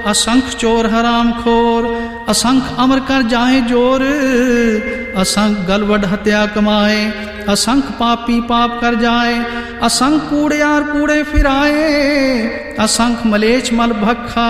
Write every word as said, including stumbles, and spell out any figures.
असंख चोर हराम खोर, असंख अमर कर जाए जोर, असंख गलवड हत्या कमाए, असंख पापी पाप कर जाए, असंख कूड़ियार कूड़े फिराए, असंख मलेच्छ मल भख खाए।